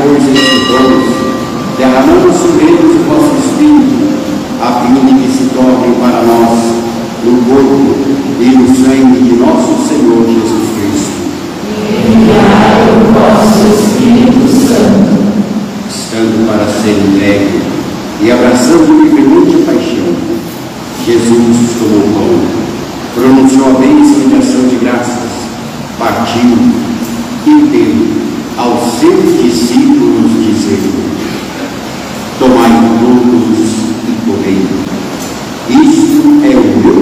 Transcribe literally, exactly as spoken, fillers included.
pois, estes dons, derramando sobre eles o vosso Espírito, a fim de que se tornem para nós no corpo e no sangue de nosso Senhor Jesus Cristo. Enviai o vosso Espírito Santo, estando para ser entregue e abraçando livremente a paixão, Jesus tomou o pão, pronunciou a bênção de ação de graças, partiu e deu aos seus discípulos, dizendo: tomai todos e comei. Isto é o meu